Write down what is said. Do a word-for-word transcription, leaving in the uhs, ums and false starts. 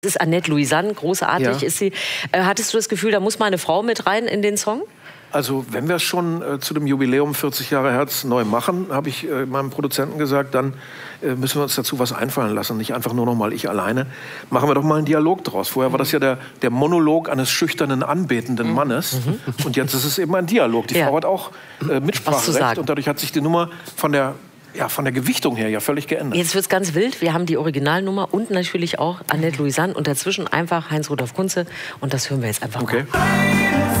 Das ist Annette Louisanne, großartig Ja. ist sie. Äh, hattest du das Gefühl, da muss mal eine Frau mit rein in den Song? Also wenn wir es schon äh, zu dem Jubiläum vierzig Jahre Herz neu machen, habe ich äh, meinem Produzenten gesagt, dann äh, müssen wir uns dazu was einfallen lassen. Nicht einfach nur noch mal ich alleine. Machen wir doch mal einen Dialog draus. Vorher war das ja der, der Monolog eines schüchternen, anbetenden Mhm. Mannes. Mhm. Und jetzt ist es eben ein Dialog. Die Ja. Frau hat auch äh, Mitspracherecht. sagen. Und dadurch hat sich die Nummer von der, ja, von der Gewichtung her ja völlig geändert. Jetzt wird's ganz wild. Wir haben die Originalnummer und natürlich auch Annette Louisanne und dazwischen einfach Heinz-Rudolf Kunze. Und das hören wir jetzt einfach Okay. mal.